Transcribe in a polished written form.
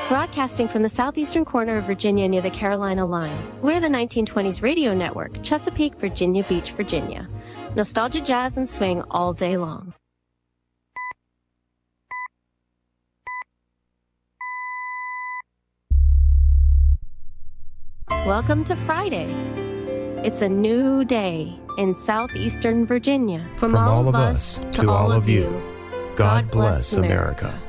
Broadcasting from the southeastern corner of Virginia near the Carolina line, we're the 1920s radio network, Chesapeake, Virginia Beach, Virginia. Nostalgia, jazz, and swing all day long. Welcome to Friday. It's a new day in southeastern Virginia. From all of us to all of you, God bless America.